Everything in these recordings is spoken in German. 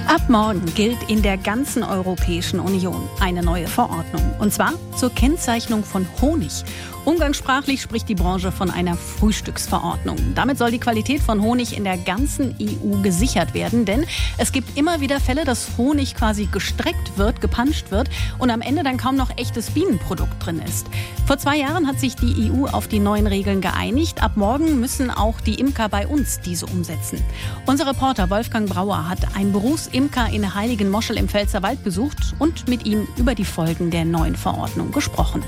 Ab morgen gilt in der ganzen Europäischen Union eine neue Verordnung. Und zwar zur Kennzeichnung von Honig. Umgangssprachlich spricht die Branche von einer Frühstücksverordnung. Damit soll die Qualität von Honig in der ganzen EU gesichert werden. Denn es gibt immer wieder Fälle, dass Honig quasi gestreckt wird, gepanscht wird und am Ende dann kaum noch echtes Bienenprodukt drin ist. Vor 2 Jahren hat sich die EU auf die neuen Regeln geeinigt. Ab morgen müssen auch die Imker bei uns diese umsetzen. Unser Reporter Wolfgang Brauer hat einen Berufsimker in Heiligenmoschel im Pfälzerwald besucht und mit ihm über die Folgen der neuen Verordnung gesprochen.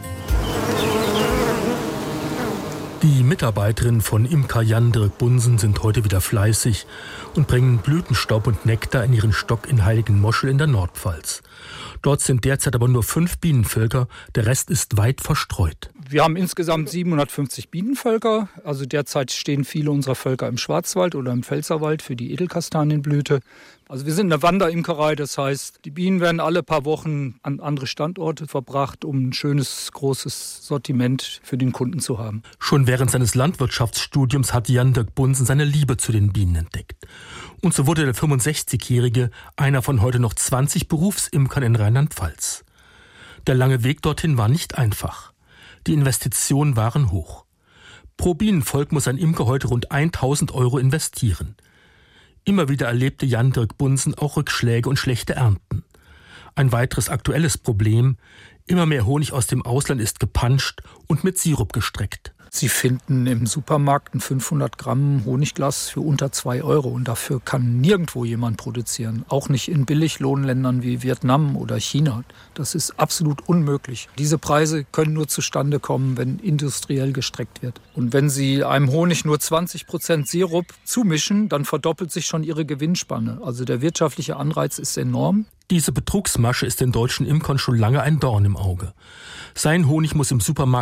Die Mitarbeiterinnen von Imker Jan-Dirk Bunsen sind heute wieder fleißig und bringen Blütenstaub und Nektar in ihren Stock in Heiligenmoschel in der Nordpfalz. Dort sind derzeit aber nur 5 Bienenvölker, der Rest ist weit verstreut. Wir haben insgesamt 750 Bienenvölker. Also derzeit stehen viele unserer Völker im Schwarzwald oder im Pfälzerwald für die Edelkastanienblüte. Also wir sind eine Wanderimkerei, das heißt, die Bienen werden alle paar Wochen an andere Standorte verbracht, um ein schönes, großes Sortiment für den Kunden zu haben. Schon während seines Landwirtschaftsstudiums hat Jan-Dirk Bunsen seine Liebe zu den Bienen entdeckt. Und so wurde der 65-Jährige einer von heute noch 20 Berufsimkern in Rheinland-Pfalz. Der lange Weg dorthin war nicht einfach. Die Investitionen waren hoch. Pro Bienenvolk muss ein Imker heute rund 1.000 € investieren. Immer wieder erlebte Jan-Dirk Bunsen auch Rückschläge und schlechte Ernten. Ein weiteres aktuelles Problem: immer mehr Honig aus dem Ausland ist gepanscht und mit Sirup gestreckt. Sie finden im Supermarkt ein 500 Gramm Honigglas für unter 2 € und dafür kann nirgendwo jemand produzieren. Auch nicht in Billiglohnländern wie Vietnam oder China. Das ist absolut unmöglich. Diese Preise können nur zustande kommen, wenn industriell gestreckt wird. Und wenn Sie einem Honig nur 20% Sirup zumischen, dann verdoppelt sich schon Ihre Gewinnspanne. Also der wirtschaftliche Anreiz ist enorm. Diese Betrugsmasche ist den deutschen Imkern schon lange ein Dorn im Auge. Sein Honig muss im Supermarkt